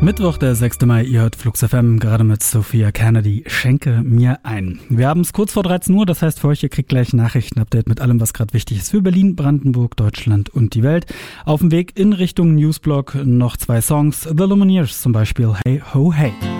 Mittwoch, der 6. Mai, ihr hört Flux FM, gerade mit Sophia Kennedy, Schenke mir ein. Wir haben es kurz vor 13 Uhr, das heißt für euch, ihr kriegt gleich ein Nachrichtenupdate mit allem, was gerade wichtig ist für Berlin, Brandenburg, Deutschland und die Welt. Auf dem Weg in Richtung Newsblog noch 2 Songs, The Lumineers zum Beispiel, Hey Ho Hey.